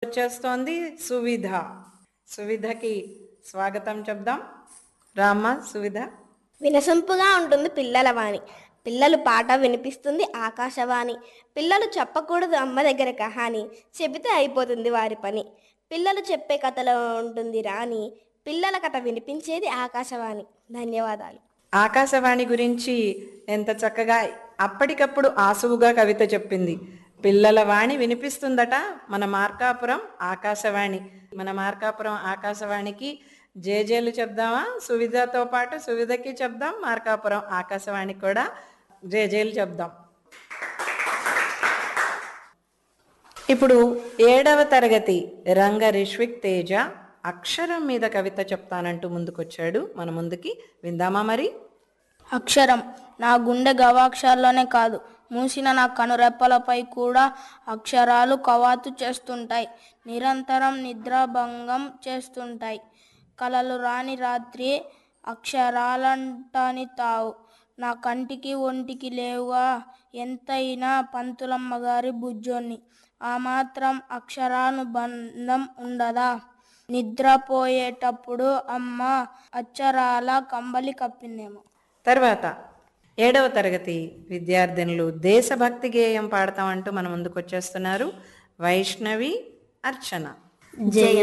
చేస్తోంది సువిధ. సువిధకి స్వాగతం చెప్దాం. రామ్మ సువిధ. వినసొంపుగా ఉంటుంది పిల్లల వాణి, పిల్లలు పాట వినిపిస్తుంది ఆకాశవాణి. పిల్లలు చెప్పకూడదు అమ్మ దగ్గర కహాని, చెబితే అయిపోతుంది వారి పని. పిల్లలు చెప్పే కథలో ఉంటుంది రాణి, పిల్లల కథ వినిపించేది ఆకాశవాణి. ధన్యవాదాలు. ఆకాశవాణి గురించి ఎంత చక్కగా అప్పటికప్పుడు ఆసువుగా కవిత చెప్పింది. పిల్లల వాణి వినిపిస్తుందట మన మార్కాపురం ఆకాశవాణి. మన మార్కాపురం ఆకాశవాణికి జేజేలు చెప్దామా? సువిధతో పాటు సువిధకి చెప్దాం, మార్కాపురం ఆకాశవాణికి కూడా జేజేలు చెప్దాం. ఇప్పుడు 7వ తరగతి రంగ రిష్విక్ తేజ అక్షరం మీద కవిత చెప్తానంటూ ముందుకొచ్చాడు. మన ముందుకి విందామా మరి? అక్షరం నా గుండె గవాక్షరాల్లోనే కాదు, మూసిన నా కనురెప్పలపై కూడా అక్షరాలు కవాతు చేస్తుంటాయి, నిరంతరం నిద్రాభంగం చేస్తుంటాయి. కలలు రాని రాత్రి అక్షరాలంటాని తావు, నా కంటికి ఒంటికి లేవుగా ఎంతైనా పంతులమ్మ గారి బుజ్జోన్ని. ఆ మాత్రం అక్షరానుబంధం ఉండదా? నిద్రపోయేటప్పుడు అమ్మ అక్షరాల కంబలి కప్పిందేమో. తర్వాత 7వ తరగతి విద్యార్థినులు దేశభక్తి గేయం పాడతామంటూ మన ముందుకు వచ్చేస్తున్నారు. వైష్ణవి, అర్చన. జయ